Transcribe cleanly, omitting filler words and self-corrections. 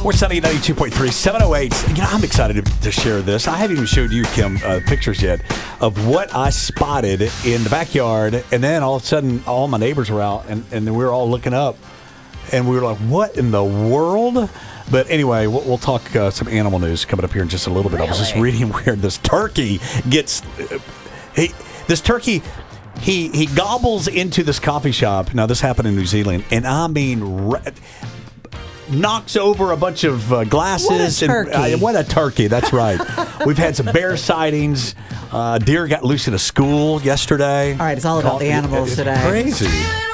Sports 92.3, 708. I'm excited to share this. I haven't even showed you, Kim, pictures yet of what I spotted in the backyard. And then all of a sudden, all my neighbors were out, and then we were all looking up. And we were like, what in the world? But anyway, we'll talk some animal news coming up here in just a little bit. Really? I was just reading where this turkey gets... He gobbles into this coffee shop. Now, this happened in New Zealand. And I mean... knocks over a bunch of glasses. What a turkey. What a turkey. That's right. We've had some bear sightings. Deer got loose in a school yesterday. All right, it's all about the animals today. Crazy.